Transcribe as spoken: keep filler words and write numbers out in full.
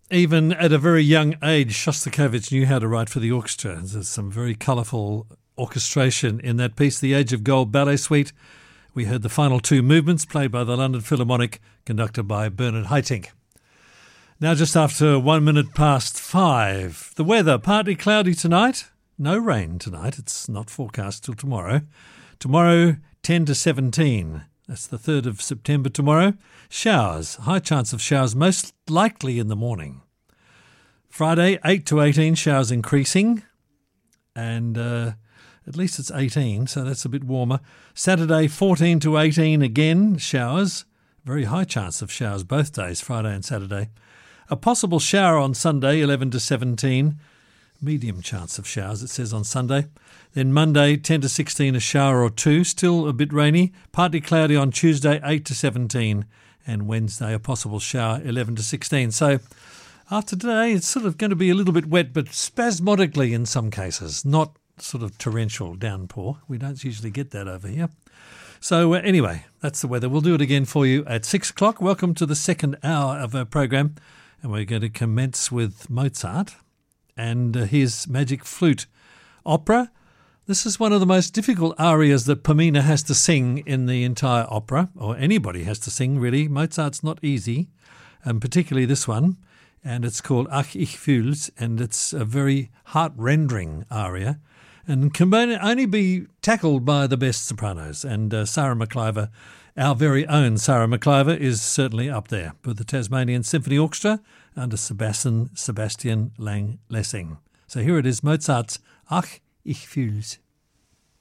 Even at a very young age, Shostakovich knew how to write for the orchestra. There's some very colourful orchestration in that piece, The Age of Gold Ballet Suite. We heard the final two movements played by the London Philharmonic, conducted by Bernard Haitink. Now just after one minute past five. The weather, partly cloudy tonight. No rain tonight. It's not forecast till tomorrow. Tomorrow, ten to seventeen. That's the third of September tomorrow. Showers. High chance of showers, most likely in the morning. Friday, eight to eighteen, showers increasing. And uh, at least it's eighteen, so that's a bit warmer. Saturday, fourteen to eighteen, again, showers. Very high chance of showers both days, Friday and Saturday. A possible shower on Sunday, eleven to seventeen. Medium chance of showers, it says on Sunday. Then Monday, ten to sixteen, a shower or two. Still a bit rainy. Partly cloudy on Tuesday, eight to seventeen. And Wednesday, a possible shower, eleven to sixteen. So after today, it's sort of going to be a little bit wet, but spasmodically in some cases. Not sort of torrential downpour. We don't usually get that over here. So uh, anyway, that's the weather. We'll do it again for you at six o'clock. Welcome to the second hour of our program. And we're going to commence with Mozart and uh, his Magic Flute opera. This is one of the most difficult arias that Pamina has to sing in the entire opera, or anybody has to sing, really. Mozart's not easy, and particularly this one. And it's called Ach, ich fühl's, and it's a very heart-rending aria, and can only be tackled by the best sopranos. And uh, Sarah McIver, our very own Sarah McIver, is certainly up there with the Tasmanian Symphony Orchestra under Sebastian, Sebastian Lang Lessing. So here it is, Mozart's Ach, ich fühl's.